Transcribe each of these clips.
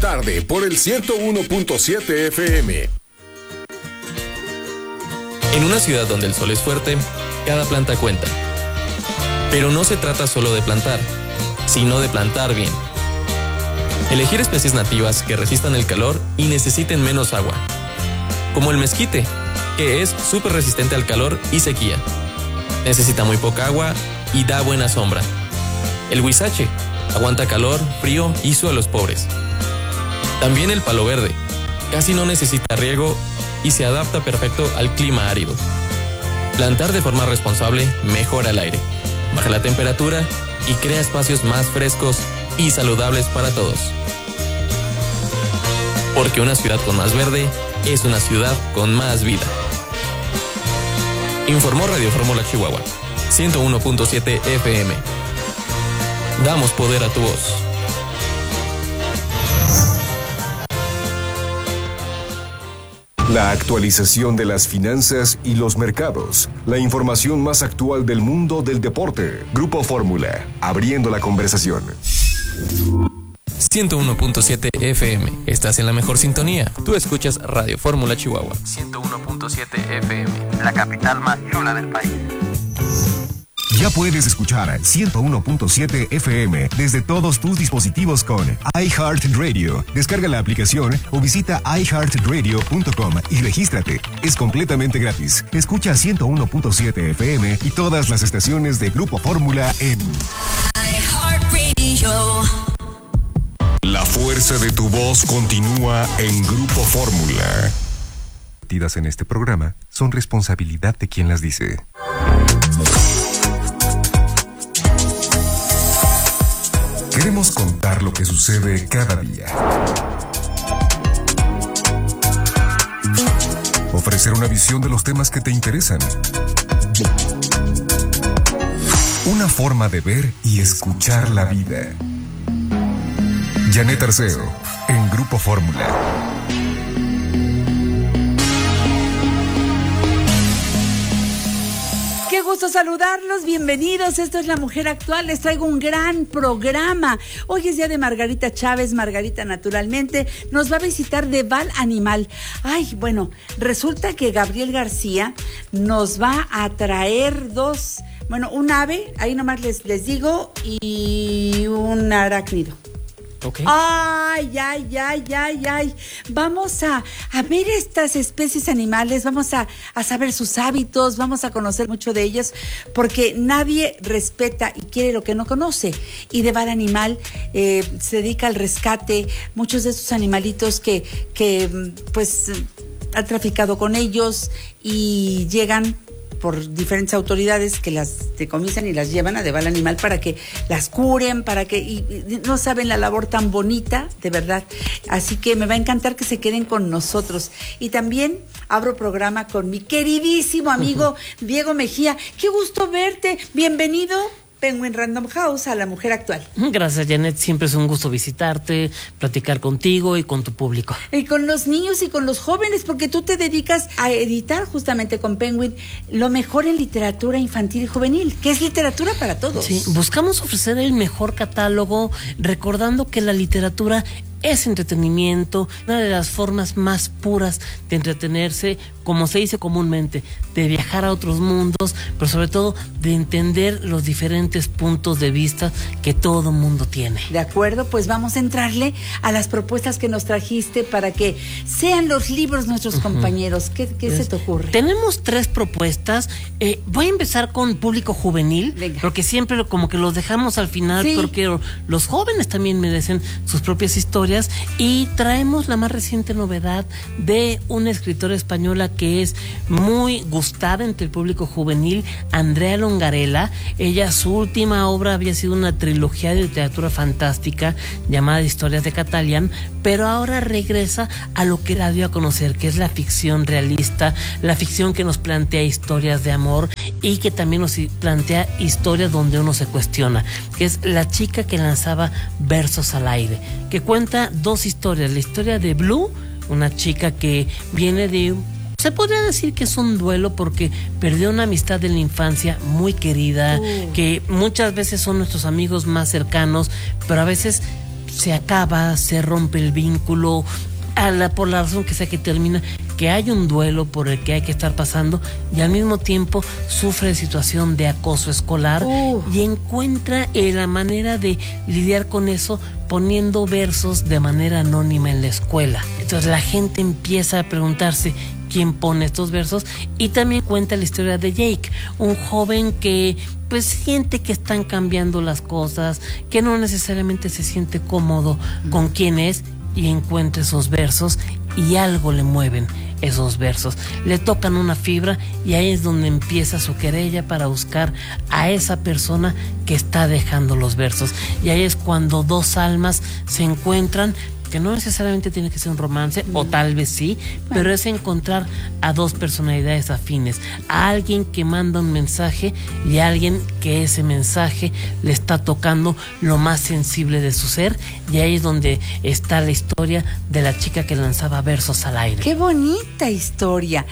Tarde por el 101.7 FM. En una ciudad donde el sol es fuerte, cada planta cuenta. Pero no se trata solo de plantar, sino de plantar bien. Elegir especies nativas que resistan el calor y necesiten menos agua. Como el mezquite, que es súper resistente al calor y sequía. Necesita muy poca agua y da buena sombra. El huizache aguanta calor, frío y suelos pobres. También el palo verde, casi no necesita riego y se adapta perfecto al clima árido. Plantar de forma responsable mejora el aire, baja la temperatura y crea espacios más frescos y saludables para todos. Porque una ciudad con más verde es una ciudad con más vida. Informó Radio Fórmula Chihuahua, 101.7 FM. Damos poder a tu voz. La actualización de las finanzas y los mercados. La información más actual del mundo del deporte. Grupo Fórmula, abriendo la conversación. 101.7 FM. Estás en la mejor sintonía. Tú escuchas Radio Fórmula Chihuahua. 101.7 FM. La capital más chula del país. Ya puedes escuchar 101.7 FM desde todos tus dispositivos con iHeartRadio. Descarga la aplicación o visita iHeartRadio.com y regístrate. Es completamente gratis. Escucha 101.7 FM y todas las estaciones de Grupo Fórmula en iHeartRadio. La fuerza de tu voz continúa en Grupo Fórmula. Partidas en este programa son responsabilidad de quien las dice. Queremos contar lo que sucede cada día. Ofrecer una visión de los temas que te interesan. Una forma de ver y escuchar la vida. Janet Arceo, en Grupo Fórmula. Qué gusto saludarlos, bienvenidos, esto es La Mujer Actual, les traigo un gran programa. Hoy es día de Margarita Chávez, Margarita naturalmente, nos va a visitar de Val Animal. Ay, bueno, resulta que Gabriel García nos va a traer un ave, ahí nomás les digo, y un arácnido. Okay. Ay. Vamos a ver estas especies animales, vamos a saber sus hábitos, vamos a conocer mucho de ellos, porque nadie respeta y quiere lo que no conoce. Y de Val Animal se dedica al rescate, muchos de estos animalitos que pues han traficado con ellos y llegan por diferentes autoridades que las decomisan y las llevan a de Val Animal para que las curen, y no saben la labor tan bonita, de verdad. Así que me va a encantar que se queden con nosotros. Y también abro programa con mi queridísimo amigo Diego Mejía. Qué gusto verte, bienvenido. Penguin Random House, a La Mujer Actual. Gracias, Janet, siempre es un gusto visitarte, platicar contigo y con tu público. Y con los niños y con los jóvenes, porque tú te dedicas a editar justamente con Penguin lo mejor en literatura infantil y juvenil, que es literatura para todos. Sí, buscamos ofrecer el mejor catálogo, recordando que la literatura es entretenimiento, una de las formas más puras de entretenerse, como se dice comúnmente, de viajar a otros mundos, pero sobre todo de entender los diferentes puntos de vista que todo mundo tiene. De acuerdo, pues vamos a entrarle a las propuestas que nos trajiste para que sean los libros nuestros compañeros. ¿Qué se te ocurre? Tenemos 3 propuestas. Voy a empezar con público juvenil. Venga. Porque siempre como que los dejamos al final, sí, porque los jóvenes también merecen sus propias historias. Y traemos la más reciente novedad de una escritora española que es muy gustada entre el público juvenil, Andrea Longarela. Ella, su última obra había sido una trilogía de literatura fantástica llamada Historias de Catalian, pero ahora regresa a lo que la dio a conocer, que es la ficción realista, la ficción que nos plantea historias de amor y que también nos plantea historias donde uno se cuestiona, que es La chica que lanzaba versos al aire, que cuenta 2 historias. La historia de Blue, una chica que viene de, se podría decir que es un duelo porque perdió una amistad en la infancia muy querida, que muchas veces son nuestros amigos más cercanos, pero a veces se acaba, se rompe el vínculo, por la razón que sea que termina, que hay un duelo por el que hay que estar pasando y al mismo tiempo sufre de situación de acoso escolar y encuentra la manera de lidiar con eso poniendo versos de manera anónima en la escuela. Entonces la gente empieza a preguntarse quién pone estos versos y también cuenta la historia de Jake, un joven que pues siente que están cambiando las cosas, que no necesariamente se siente cómodo con quién es y encuentra esos versos y algo le mueven esos versos, le tocan una fibra y ahí es donde empieza su querella para buscar a esa persona que está dejando los versos y ahí es cuando dos almas se encuentran, que no necesariamente tiene que ser un romance, o tal vez sí, pero es encontrar a dos personalidades afines, a alguien que manda un mensaje y a alguien que ese mensaje le está tocando lo más sensible de su ser, y ahí es donde está la historia de la chica que lanzaba versos al aire. ¡Qué bonita historia!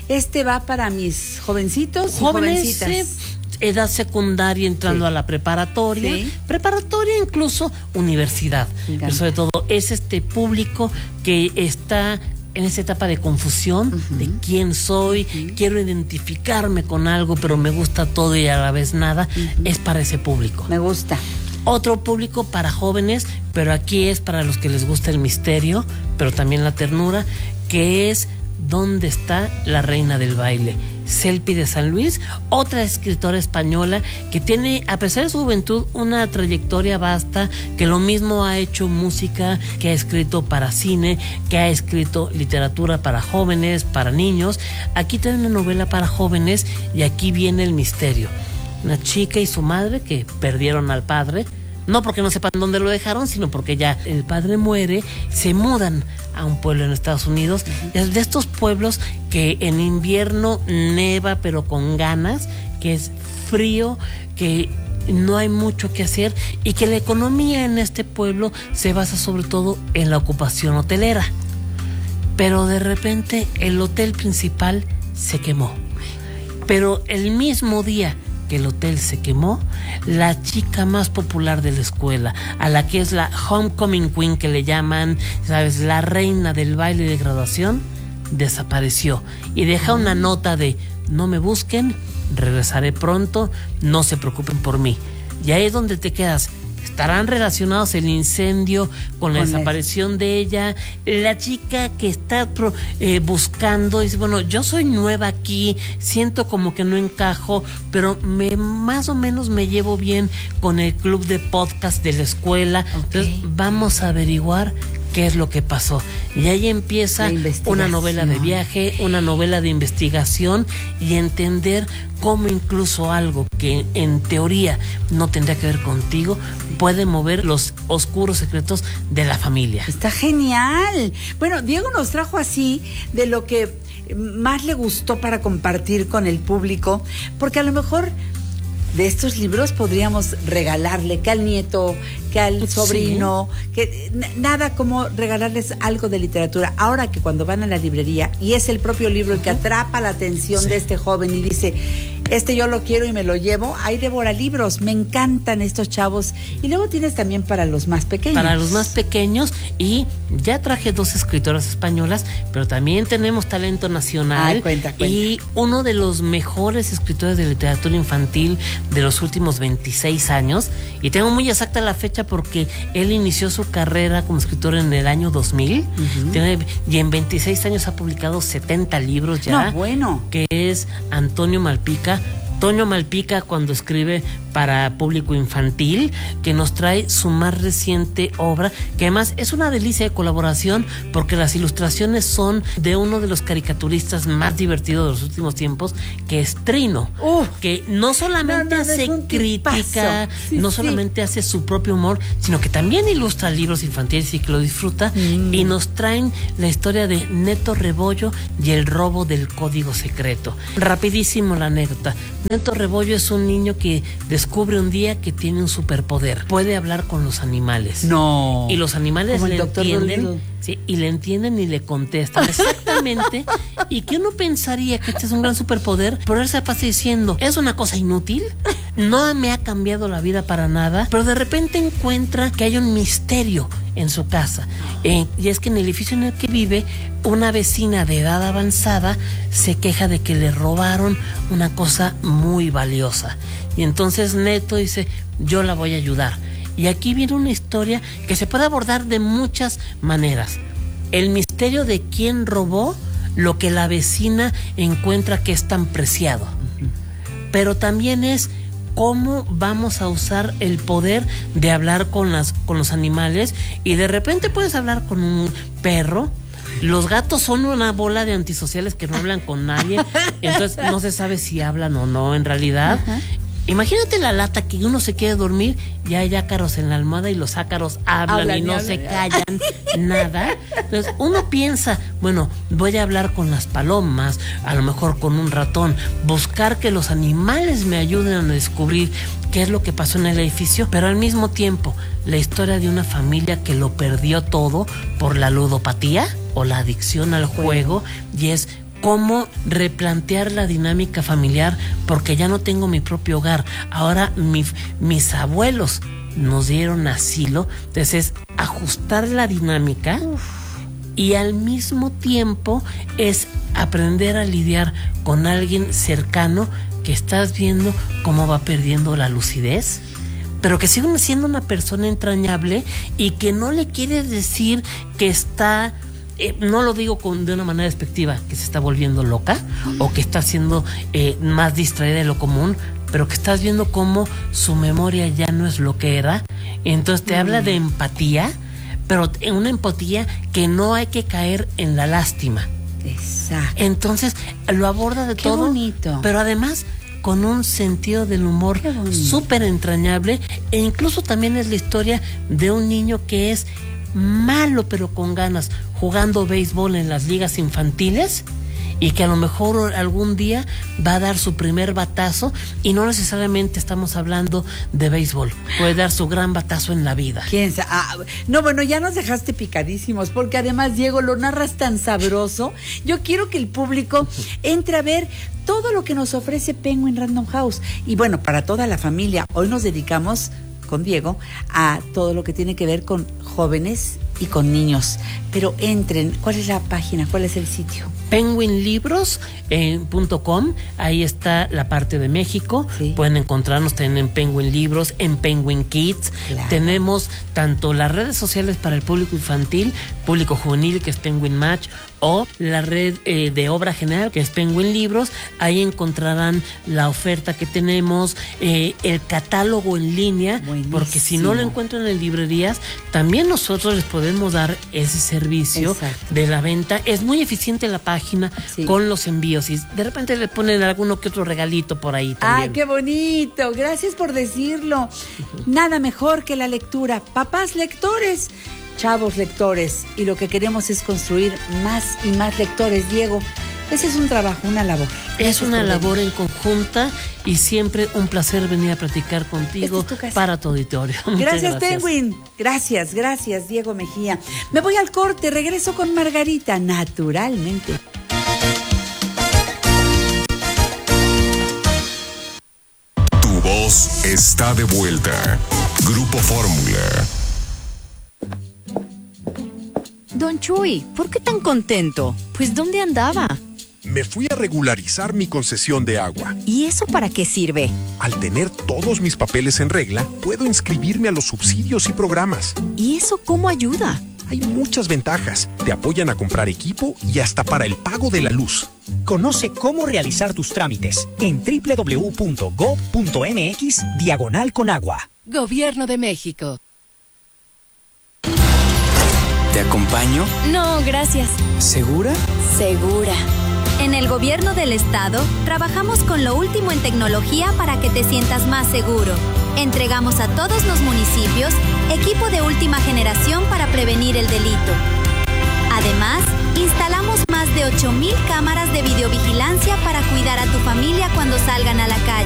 Va para mis jovencitos y jovencitas. Edad secundaria entrando a la preparatoria, preparatoria incluso universidad, pero sobre todo es este público que está en esa etapa de confusión de quién soy, quiero identificarme con algo pero me gusta todo y a la vez nada, es para ese público. Me gusta. Otro público para jóvenes, pero aquí es para los que les gusta el misterio, pero también la ternura, que es ¿Dónde está la reina del baile? Selpi de San Luis, otra escritora española que tiene, a pesar de su juventud, una trayectoria vasta, que lo mismo ha hecho música, que ha escrito para cine, que ha escrito literatura para jóvenes, para niños. Aquí tiene una novela para jóvenes y aquí viene el misterio. Una chica y su madre que perdieron al padre, no porque no sepan dónde lo dejaron, sino porque ya el padre muere, se mudan a un pueblo en Estados Unidos, de estos pueblos que en invierno neva pero con ganas, que es frío, que no hay mucho que hacer y que la economía en este pueblo se basa sobre todo en la ocupación hotelera. Pero de repente el hotel principal se quemó. Pero el mismo día que el hotel se quemó, la chica más popular de la escuela, a la que es la homecoming queen, que le llaman, ¿sabes?, la reina del baile de graduación, desapareció y deja una nota de: no me busquen, regresaré pronto, no se preocupen por mí. Y ahí es donde te quedas. ¿Estarán relacionados el incendio con la desaparición de ella? La chica que está buscando dice, bueno, yo soy nueva aquí, siento como que no encajo, pero más o menos me llevo bien con el club de podcast de la escuela. Entonces vamos a averiguar qué es lo que pasó. Y ahí empieza una novela de viaje, una novela de investigación y entender cómo incluso algo que en teoría no tendría que ver contigo puede mover los oscuros secretos de la familia. Está genial. Bueno, Diego nos trajo así de lo que más le gustó para compartir con el público, porque a lo mejor de estos libros podríamos regalarle, que al nieto, que al sobrino, que nada como regalarles algo de literatura. Ahora que cuando van a la librería y es el propio libro el que atrapa la atención de este joven y dice, yo lo quiero y me lo llevo, hay devora libros. Me encantan estos chavos. Y luego tienes también para los más pequeños. Para los más pequeños, y ya traje 2 escritoras españolas, pero también tenemos talento nacional. Cuenta. Y uno de los mejores escritores de literatura infantil de los últimos 26 años, y tengo muy exacta la fecha porque él inició su carrera como escritor en el año 2000, y en 26 años ha publicado 70 libros ya. No, bueno. Que es Antonio Malpica. Toño Malpica, cuando escribe para público infantil, que nos trae su más reciente obra, que además es una delicia de colaboración porque las ilustraciones son de uno de los caricaturistas más divertidos de los últimos tiempos, que es Trino, que no solamente hace crítica, solamente hace su propio humor, sino que también ilustra libros infantiles y que lo disfruta, y nos traen la historia de Neto Rebollo y el robo del código secreto. Rapidísimo la anécdota. Neto Rebollo es un niño que descubre un día que tiene un superpoder. Puede hablar con los animales. No. Y los animales le entienden. Sí, y le entienden y le contestan exactamente. Y que uno pensaría que este es un gran superpoder, pero él se pasa diciendo, es una cosa inútil. no me ha cambiado la vida para nada, pero de repente encuentra que hay un misterio en su casa. Y es que en el edificio en el que vive, una vecina de edad avanzada se queja de que le robaron una cosa muy valiosa. Y entonces Neto dice, yo la voy a ayudar. Y aquí viene una historia que se puede abordar de muchas maneras. El misterio de quién robó lo que la vecina encuentra que es tan preciado. Pero también es cómo vamos a usar el poder de hablar con los animales, y de repente puedes hablar con un perro. Los gatos son una bola de antisociales que no hablan con nadie, entonces no se sabe si hablan o no en realidad. Ajá. Imagínate la lata que uno se quiere dormir y hay ácaros en la almohada y los ácaros hablan y no se callan nada. Entonces uno piensa, bueno, voy a hablar con las palomas, a lo mejor con un ratón, buscar que los animales me ayuden a descubrir qué es lo que pasó en el edificio, pero al mismo tiempo la historia de una familia que lo perdió todo por la ludopatía o la adicción al juego, y es cómo replantear la dinámica familiar, porque ya no tengo mi propio hogar. Ahora mis abuelos nos dieron asilo. Entonces es ajustar la dinámica. Y al mismo tiempo es aprender a lidiar con alguien cercano que estás viendo cómo va perdiendo la lucidez, pero que sigue siendo una persona entrañable y que no le quiere decir que está... no lo digo de una manera despectiva, que se está volviendo loca o que está siendo más distraída de lo común, pero que estás viendo cómo su memoria ya no es lo que era. Entonces te habla de empatía, pero en una empatía que no hay que caer en la lástima. Exacto. Entonces lo aborda de todo, bonito, pero además con un sentido del humor súper entrañable, e incluso también es la historia de un niño que es malo pero con ganas, jugando béisbol en las ligas infantiles, y que a lo mejor algún día va a dar su primer batazo, y no necesariamente estamos hablando de béisbol, puede dar su gran batazo en la vida. ¿Quién sabe? No, bueno, ya nos dejaste picadísimos, porque además, Diego, lo narras tan sabroso. Yo quiero que el público entre a ver todo lo que nos ofrece Penguin Random House, y bueno, para toda la familia. Hoy nos dedicamos con Diego a todo lo que tiene que ver con jóvenes y con niños. Pero entren, ¿cuál es la página? ¿Cuál es el sitio? penguinlibros.com, ahí está la parte de México. Sí. Pueden encontrarnos también en Penguin Libros, en Penguin Kids. Claro. Tenemos tanto las redes sociales para el público infantil, público juvenil, que es Penguin Match, o la red de obra general, que es Penguin Libros. Ahí encontrarán la oferta que tenemos, el catálogo en línea. Buenísimo. Porque si no lo encuentran en librerías, también nosotros les podemos dar ese servicio. Exacto. De la venta. Es muy eficiente la página. Sí. Con los envíos, y de repente le ponen alguno que otro regalito por ahí también. ¡Ay, qué bonito! Gracias por decirlo. Nada mejor que la lectura. Papás lectores, chavos lectores, y lo que queremos es construir más y más lectores, Diego. Ese es un trabajo, una labor. Es una labor en conjunta, y siempre un placer venir a platicar contigo para tu auditorio. Gracias, Penguin. Gracias, Diego Mejía. Me voy al corte, regreso con Margarita, naturalmente. Tu voz está de vuelta. Grupo Fórmula. Don Chuy, ¿por qué tan contento? Pues, ¿dónde andaba? Me fui a regularizar mi concesión de agua. ¿Y eso para qué sirve? Al tener todos mis papeles en regla, puedo inscribirme a los subsidios y programas. ¿Y eso cómo ayuda? Hay muchas ventajas. Te apoyan a comprar equipo y hasta para el pago de la luz. Conoce cómo realizar tus trámites en www.gov.mx/Conagua. Gobierno de México. ¿Te acompaño? No, gracias. ¿Segura? Segura. En el Gobierno del Estado, trabajamos con lo último en tecnología para que te sientas más seguro. Entregamos a todos los municipios equipo de última generación para prevenir el delito. Además, instalamos más de 8,000 cámaras de videovigilancia para cuidar a tu familia cuando salgan a la calle.